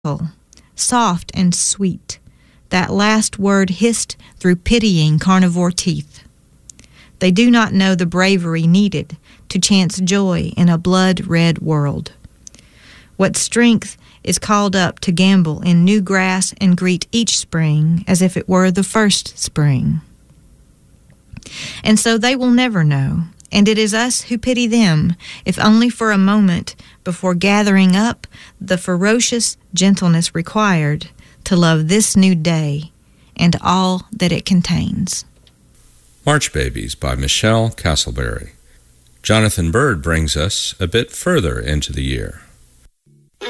soft and sweet, that last word hissed through pitying carnivore teeth. They do not know the bravery needed to chance joy in a blood-red world. What strength is called up to gamble in new grass and greet each spring as if it were the first spring. And so they will never know, and it is us who pity them, if only for a moment, before gathering up the ferocious gentleness required to love this new day and all that it contains. March Babies by Michelle Castleberry. Jonathan Bird brings us a bit further into the year.